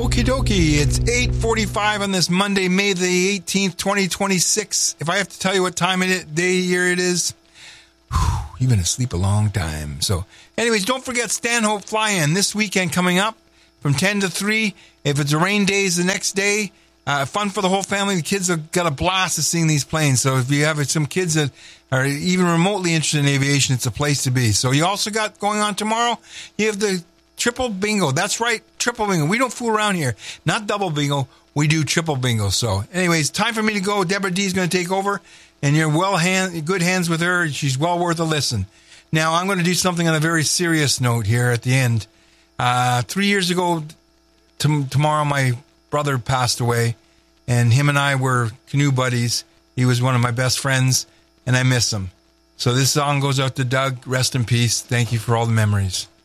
Okie dokie, it's 8:45 on this Monday, May the 18th, 2026. If I have to tell you what time of day, year it is, you've been asleep a long time. So, anyways, don't forget Stanhope Fly-In this weekend coming up from 10 to 3. If it's a rain days the next day, fun for the whole family. The kids have got a blast of seeing these planes. So if you have some kids that are even remotely interested in aviation, it's a place to be. So you also got going on tomorrow, you have the triple bingo. That's right, triple bingo. We don't fool around here. Not double bingo. We do triple bingo. So anyways, time for me to go. Deborah D is going to take over, and you're good hands with her. She's well worth a listen. Now, I'm going to do something on a very serious note here at the end. 3 years ago, tomorrow, my brother passed away, and him and I were canoe buddies. He was one of my best friends, and I miss him. So this song goes out to Doug. Rest in peace. Thank you for all the memories.